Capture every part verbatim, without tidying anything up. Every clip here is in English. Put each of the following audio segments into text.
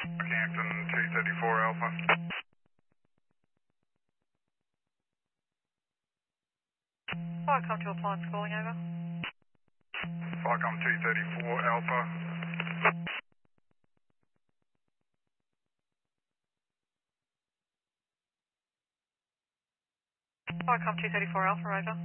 Rockhampton two thirty-four Alpha. Firecom to appliance calling over. Firecom two thirty-four Alpha. Firecom two thirty-four Alpha, over.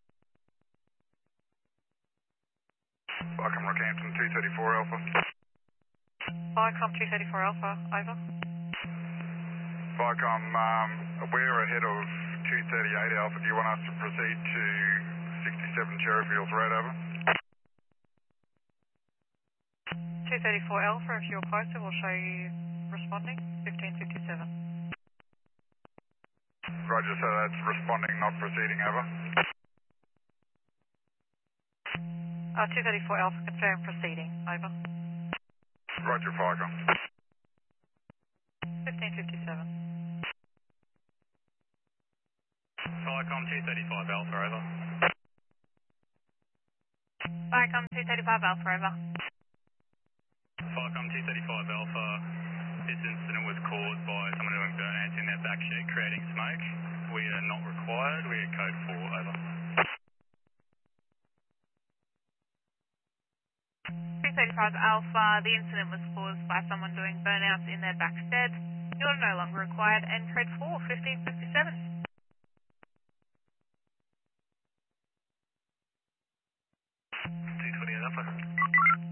Firecom Rockhampton two thirty-four Alpha. Firecom two thirty-four Alpha, over. Firecom, um, we're ahead of two thirty-eight Alpha. Do you want us to proceed to sixty-seven Cherryfields Road, over? two thirty-four Alpha, if you're posted, we'll show you responding, fifteen fifty-seven. Roger, so that's responding, not proceeding, over. Uh, two thirty-four Alpha, confirm proceeding, over. Roger, Firecom. fifteen fifty-seven. Firecom two thirty-five Alpha, over. Firecom two thirty-five Alpha, over. Firecom two thirty-five Alpha, this incident was caused by someone doing burnouts in their back shed creating smoke. We are not required, we are code four, over. two thirty-five Alpha, the incident was caused by someone doing burnouts in their back shed. You're no longer required, and code four, fifteen fifty-seven.